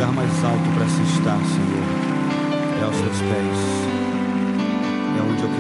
lugar mais alto para se estar, Senhor, é aos seus pés. É onde eu quero